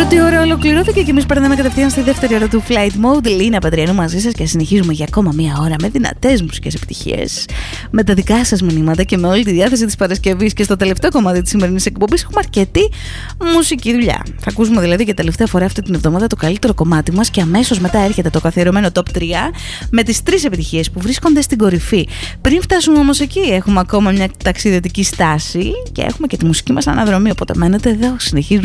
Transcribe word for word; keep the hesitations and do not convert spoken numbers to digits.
Πρώτη ώρα ολοκληρώθηκε και εμείς περνάμε κατευθείαν στη δεύτερη ώρα του Flight Mode. Λίνα Παντριανού μαζί σας και συνεχίζουμε για ακόμα μία ώρα με δυνατές μουσικές επιτυχίες, με τα δικά σας μηνύματα και με όλη τη διάθεση της Παρασκευής. Και στο τελευταίο κομμάτι της σημερινής εκπομπής έχουμε αρκετή μουσική δουλειά. Θα ακούσουμε δηλαδή για τελευταία φορά αυτή την εβδομάδα το καλύτερο κομμάτι μας και αμέσως μετά έρχεται το καθιερωμένο Top τρία με τις τρεις επιτυχίες που βρίσκονται στην κορυφή. Πριν φτάσουμε όμως εκεί, έχουμε ακόμα μια ταξιδιωτική στάση και έχουμε και τη μουσική μας αναδρομή. Οπότε μένετε εδώ, συνεχίζουμε.